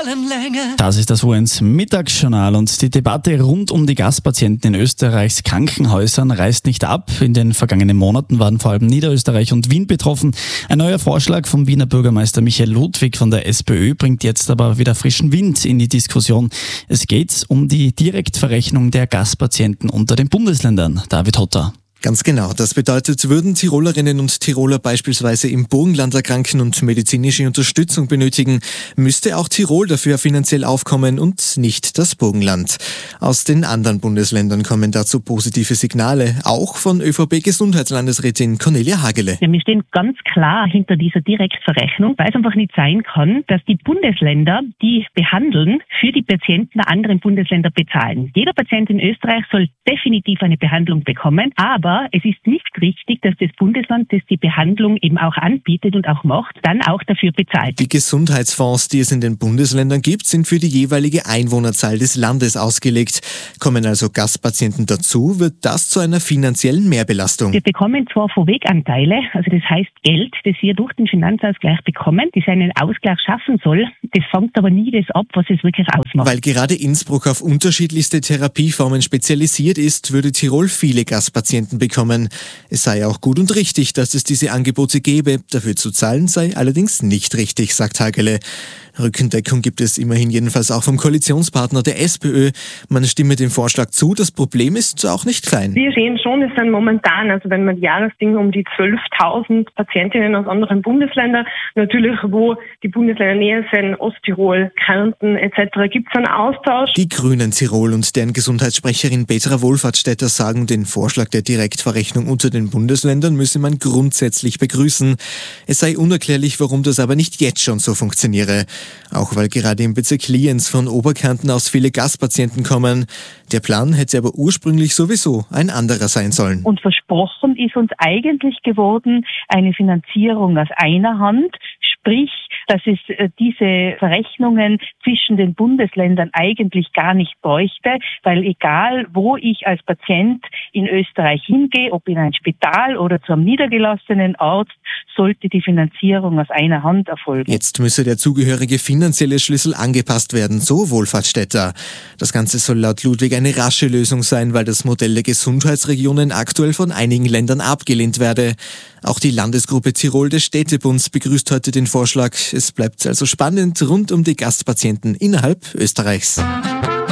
Wellenlänge. Das ist das UN Mittagsjournal und die Debatte rund um die Gaspatienten in Österreichs Krankenhäusern reißt nicht ab. In den vergangenen Monaten waren vor allem Niederösterreich und Wien betroffen. Ein neuer Vorschlag vom Wiener Bürgermeister Michael Ludwig von der SPÖ bringt jetzt aber wieder frischen Wind in die Diskussion. Es geht um die Direktverrechnung der Gaspatienten unter den Bundesländern. David Hotter. Ganz genau. Das bedeutet, würden Tirolerinnen und Tiroler beispielsweise im Burgenland erkranken und medizinische Unterstützung benötigen, müsste auch Tirol dafür finanziell aufkommen und nicht das Burgenland. Aus den anderen Bundesländern kommen dazu positive Signale, auch von ÖVP-Gesundheitslandesrätin Cornelia Hagele. Wir stehen ganz klar hinter dieser Direktverrechnung, weil es einfach nicht sein kann, dass die Bundesländer, die behandeln, für die Patienten der anderen Bundesländer bezahlen. Jeder Patient in Österreich soll definitiv eine Behandlung bekommen, aber es ist nicht richtig, dass das Bundesland, das die Behandlung eben auch anbietet und auch macht, dann auch dafür bezahlt. Die Gesundheitsfonds, die es in den Bundesländern gibt, sind für die jeweilige Einwohnerzahl des Landes ausgelegt. Kommen also Gastpatienten dazu, wird das zu einer finanziellen Mehrbelastung. Wir bekommen zwar Vorweganteile, also das heißt Geld, das wir durch den Finanzausgleich bekommen, das einen Ausgleich schaffen soll. Das fängt aber nie das ab, was es wirklich ausmacht. Weil gerade Innsbruck auf unterschiedlichste Therapieformen spezialisiert ist, würde Tirol viele Gastpatienten bekommen. Es sei auch gut und richtig, dass es diese Angebote gäbe. Dafür zu zahlen sei allerdings nicht richtig, sagt Hagele. Rückendeckung gibt es immerhin jedenfalls auch vom Koalitionspartner der SPÖ. Man stimme dem Vorschlag zu. Das Problem ist auch nicht klein. Wir sehen schon, es sind momentan, also wenn man die Jahresdinge um die 12.000 Patientinnen aus anderen Bundesländern, natürlich wo die Bundesländer näher sind, Osttirol, Kärnten etc., gibt es einen Austausch. Die Grünen Tirol und deren Gesundheitssprecherin Petra Wohlfahrtsstädter sagen, den Vorschlag der Direktverrechnung unter den Bundesländern müsse man grundsätzlich begrüßen. Es sei unerklärlich, warum das aber nicht jetzt schon so funktioniere. Auch weil gerade im Bezirk Lienz von Oberkärnten aus viele Gastpatienten kommen. Der Plan hätte aber ursprünglich sowieso ein anderer sein sollen. Und versprochen ist uns eigentlich geworden eine Finanzierung aus einer Hand, sprich, dass es diese Verrechnungen zwischen den Bundesländern eigentlich gar nicht bräuchte, weil egal, wo ich als Patient in Österreich hingehe, ob in ein Spital oder zu einem niedergelassenen Arzt, sollte die Finanzierung aus einer Hand erfolgen. Jetzt müsse der zugehörige finanzielle Schlüssel angepasst werden, so Wohlfahrtsstädter. Das Ganze soll laut Ludwig eine rasche Lösung sein, weil das Modell der Gesundheitsregionen aktuell von einigen Ländern abgelehnt werde. Auch die Landesgruppe Tirol des Städtebunds begrüßt heute den Vorschlag. Es bleibt also spannend rund um die Gastpatienten innerhalb Österreichs.